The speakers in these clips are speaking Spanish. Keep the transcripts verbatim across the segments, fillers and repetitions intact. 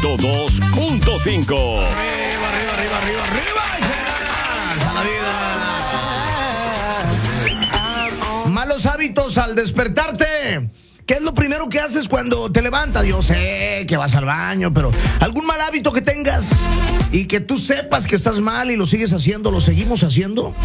ciento dos punto cinco. Arriba, arriba, arriba, arriba, arriba. A la vida. Malos hábitos al despertarte. ¿Qué es lo primero que haces cuando te levantas? Yo sé que vas al baño, pero algún mal hábito que tengas y que tú sepas que estás mal y lo sigues haciendo, lo seguimos haciendo.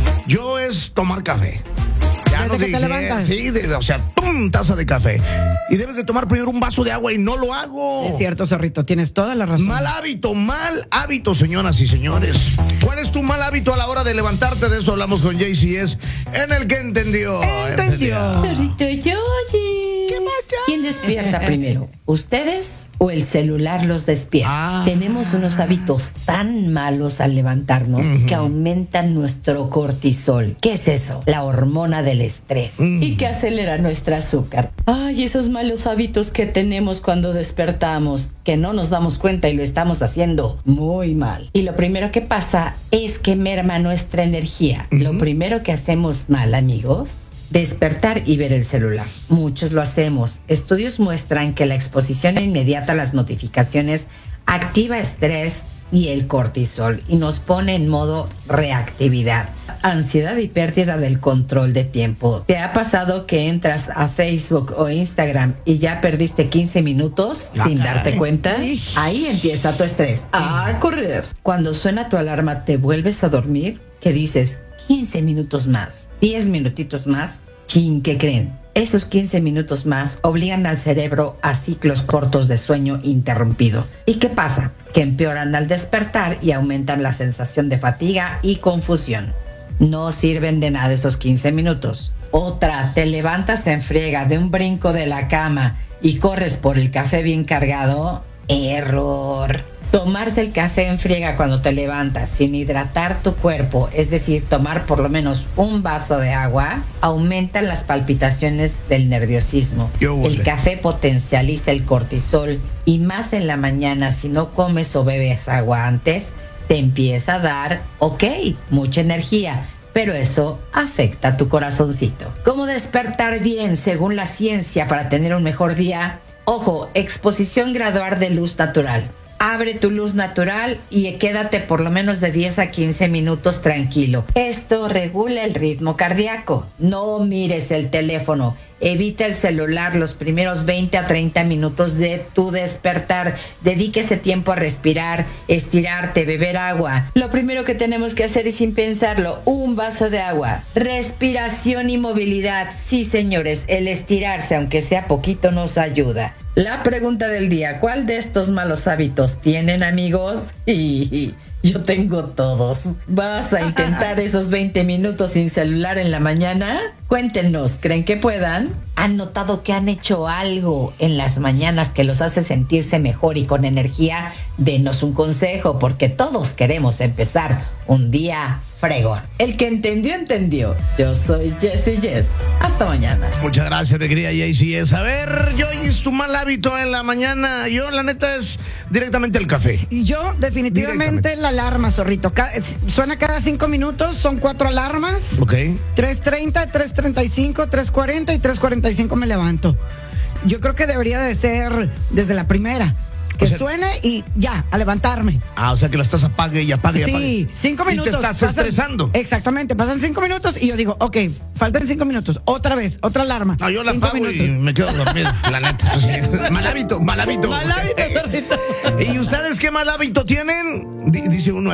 Yo es tomar café. Ya ¿Desde no que dije, te levantas? Sí, de, o sea, ¡pum! Taza de café. Y debes de tomar primero un vaso de agua y no lo hago. Es cierto, Zorrito, tienes toda la razón. Mal hábito, mal hábito, señoras y señores. ¿Cuál es tu mal hábito a la hora de levantarte? De esto hablamos con J C S en el que entendió. Entendió. Zorrito, yo, oye. ¿Qué pasa? ¿Quién despierta primero? ¿Ustedes o el celular los despierta? Ah. Tenemos unos hábitos tan malos al levantarnos Uh-huh. que aumentan nuestro cortisol. ¿Qué es eso? La hormona del estrés. Mm. Y que acelera nuestro azúcar. Ay, esos malos hábitos que tenemos cuando despertamos, que no nos damos cuenta y lo estamos haciendo muy mal. Y lo primero que pasa es que merma nuestra energía. Uh-huh. Lo primero que hacemos mal, amigos, despertar y ver el celular. Muchos lo hacemos. Estudios muestran que la exposición inmediata a las notificaciones activa estrés y el cortisol y nos pone en modo reactividad, ansiedad y pérdida del control de tiempo. ¿Te ha pasado que entras a Facebook o Instagram y ya perdiste quince minutos Ah, sin caray. darte cuenta? Ahí empieza tu estrés. A correr. Cuando suena tu alarma, ¿te vuelves a dormir? ¿Qué dices? quince minutos más, diez minutitos más. Chin, ¿qué creen? Esos quince minutos más obligan al cerebro a ciclos cortos de sueño interrumpido. ¿Y qué pasa? Que empeoran al despertar y aumentan la sensación de fatiga y confusión. No sirven de nada esos quince minutos. Otra, te levantas en friega de un brinco de la cama y corres por el café bien cargado. Error. Tomarse el café en friega cuando te levantas sin hidratar tu cuerpo, es decir, tomar por lo menos un vaso de agua, aumenta las palpitaciones del nerviosismo. Yo El sé. café potencializa el cortisol y más en la mañana, si no comes o bebes agua antes, te empieza a dar, ok, mucha energía. Pero eso afecta a tu corazoncito. ¿Cómo despertar bien según la ciencia para tener un mejor día? Ojo, exposición gradual de luz natural. Abre tu luz natural y quédate por lo menos de diez a quince minutos tranquilo. Esto regula el ritmo cardíaco. No mires el teléfono. Evita el celular los primeros veinte a treinta minutos de tu despertar. Dedique ese tiempo a respirar, estirarte, beber agua. Lo primero que tenemos que hacer es, sin pensarlo, un vaso de agua. Respiración y movilidad. Sí, señores, el estirarse, aunque sea poquito, nos ayuda. La pregunta del día: ¿cuál de estos malos hábitos tienen, amigos? Y yo tengo todos. ¿Vas a intentar esos veinte minutos sin celular en la mañana? Cuéntenos, ¿creen que puedan? ¿Han notado que han hecho algo en las mañanas que los hace sentirse mejor y con energía? Denos un consejo, porque todos queremos empezar un día fregón. El que entendió, entendió. Yo soy Jessie Jess. Hasta mañana. Muchas gracias, te quería J C S. A ver, yo es tu mal hábito en la mañana. Yo, la neta, es directamente el café. Y yo, definitivamente, la alarma, Zorrito. Ca- Suena cada cinco minutos, son cuatro alarmas. Ok. tres treinta, tres treinta y cinco, tres cuarenta y tres cuarenta y cinco me levanto. Yo creo que debería de ser desde la primera. Que O sea- suene y ya, a levantarme. Ah, o sea que la estás apague y apague y apague. Sí, cinco Y minutos. te estás pasan- estresando. Exactamente, pasan cinco minutos y yo digo, ok, faltan cinco minutos. Otra vez, otra alarma. No, yo la Cinco apago y minutos. me quedo dormido, la neta. O sea, mal hábito, mal hábito. Mal hábito, Zorrito. ¿Y ustedes qué mal hábito tienen? Di- dice uno